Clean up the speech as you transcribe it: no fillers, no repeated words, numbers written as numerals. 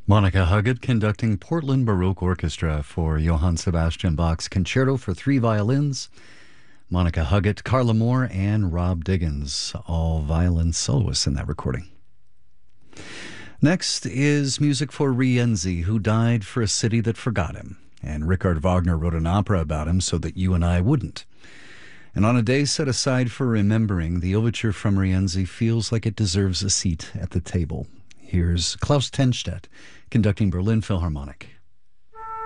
Monica Huggett conducting Portland Baroque Orchestra for Johann Sebastian Bach's Concerto for Three Violins. Monica Huggett, Carla Moore, and Rob Diggins, all violin soloists in that recording. Next is music for Rienzi, who died for a city that forgot him. And Richard Wagner wrote an opera about him so that you and I wouldn't. And on a day set aside for remembering, the overture from Rienzi feels like it deserves a seat at the table. Here's Klaus Tenstedt conducting Berlin Philharmonic.